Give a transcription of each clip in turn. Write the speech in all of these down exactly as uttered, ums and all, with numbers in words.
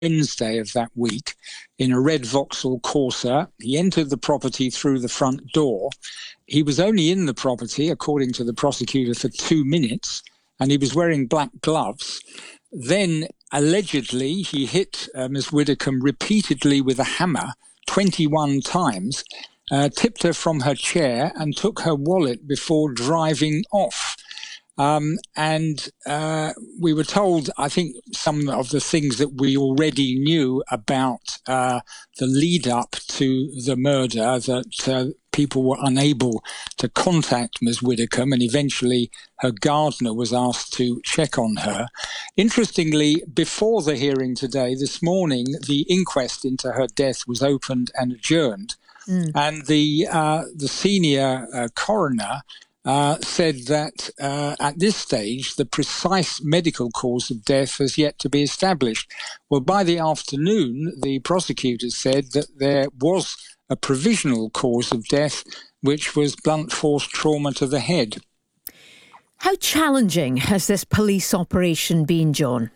Wednesday of that week in a red Vauxhall Corsa. He entered the property through the front door. He was only in the property, according to the prosecutor, for two minutes, and he was wearing black gloves. Then, allegedly, he hit uh, Miz Widdicombe repeatedly with a hammer twenty-one times, uh, tipped her from her chair and took her wallet before driving off. Um, and uh, we were told, I think, some of the things that we already knew about uh, the lead up to the murder, that uh, people were unable to contact Miz Widdicombe, and eventually her gardener was asked to check on her. Interestingly, before the hearing today, this morning, the inquest into her death was opened and adjourned. Mm. And the, uh, the senior uh, coroner Uh, said that uh, at this stage, the precise medical cause of death has yet to be established. Well, by the afternoon, the prosecutors said that there was a provisional cause of death, which was blunt force trauma to the head. How challenging has this police operation been, John?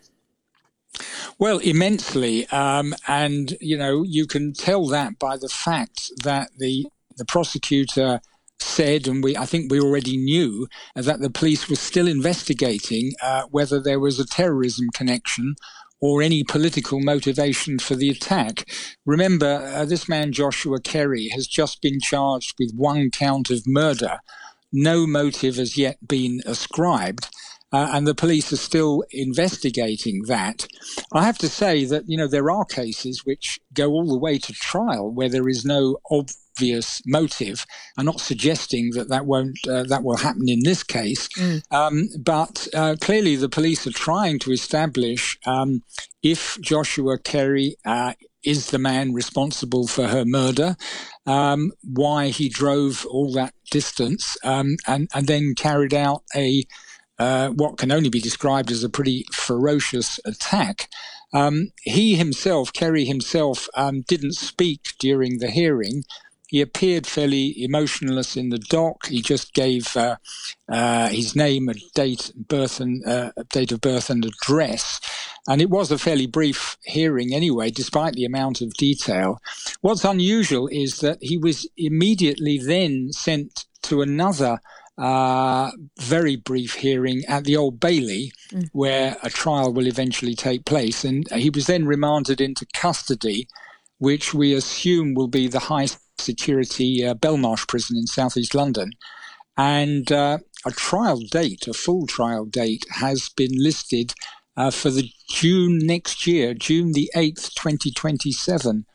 Well, immensely. Um, and, you know, you can tell that by the fact that the, the prosecutor said, and we I think we already knew, uh, that the police were still investigating uh, whether there was a terrorism connection or any political motivation for the attack. Remember, uh, this man Joshua Kerry has just been charged with one count of murder. No motive has yet been ascribed. Uh, and the police are still investigating that. I have to say that, you know, there are cases which go all the way to trial where there is no obvious motive. I'm not suggesting that that won't uh, that will happen in this case, mm. um, but uh, clearly the police are trying to establish um, if Joshua Kerry uh, is the man responsible for her murder, um, why he drove all that distance, um, and, and then carried out a Uh, what can only be described as a pretty ferocious attack. Um, he himself, Kerry himself, um, didn't speak during the hearing. He appeared fairly emotionless in the dock. He just gave uh, uh, his name, a date, birth, and uh, date of birth, and address. And it was a fairly brief hearing anyway, despite the amount of detail. What's unusual is that he was immediately then sent to another Uh, very brief hearing at the Old Bailey, mm. where a trial will eventually take place. And he was then remanded into custody, which we assume will be the high security uh, Belmarsh prison in southeast London. And uh, a trial date, a full trial date, has been listed uh, for the June next year, June the eighth, twenty twenty-seven.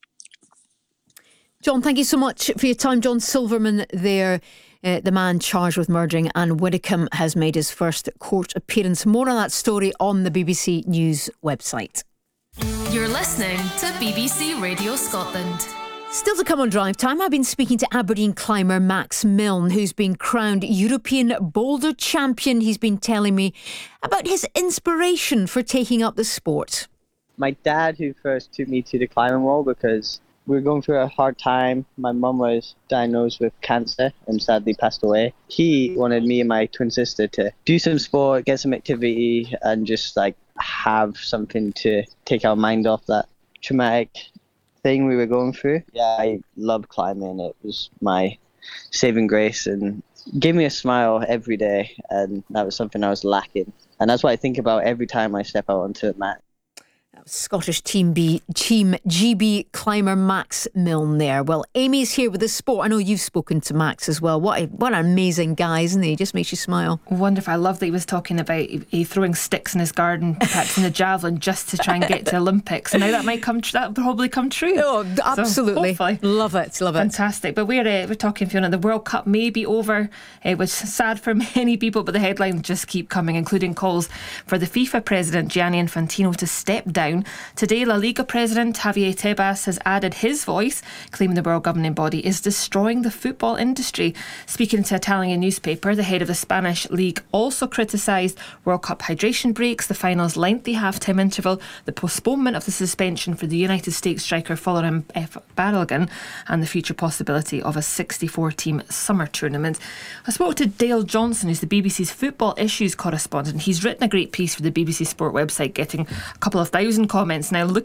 John, thank you so much for your time. John Silverman there. Uh, the man charged with murdering Anne Widdicombe has made his first court appearance. More on that story on the B B C News website. You're listening to B B C Radio Scotland. Still to come on Drive Time, I've been speaking to Aberdeen climber Max Milne, who's been crowned European Boulder Champion. He's been telling me about his inspiration for taking up the sport. My dad, who first took me to the climbing wall because we were going through a hard time. My mum was diagnosed with cancer and sadly passed away. He wanted me and my twin sister to do some sport, get some activity, and just like have something to take our mind off that traumatic thing we were going through. Yeah, I love climbing. It was my saving grace and gave me a smile every day, and that was something I was lacking. And that's what I think about every time I step out onto a mat. Scottish Team B, Team G B climber Max Milne there. Well, Amy's here with the sport. I know you've spoken to Max as well. What a, what an amazing guy, isn't he? He just makes you smile. Wonderful. I love that he was talking about he throwing sticks in his garden, practicing the javelin just to try and get to Olympics. And now that might come, that will probably come true. Oh, absolutely. So love it, love it. Fantastic. But we're uh, we're talking, Fiona. The World Cup may be over. It was sad for many people, but the headlines just keep coming, including calls for the FIFA president Gianni Infantino to step down. Today, La Liga president Javier Tebas has added his voice, claiming the world governing body is destroying the football industry. Speaking to Italian newspaper, the head of the Spanish league also criticised World Cup hydration breaks, the final's lengthy half-time interval, the postponement of the suspension for the United States striker Folarin F. Balogun, and the future possibility of a sixty-four team summer tournament. I spoke to Dale Johnson, who's the B B C's football issues correspondent. He's written a great piece for the B B C Sport website, getting a couple of thousand comments now, looking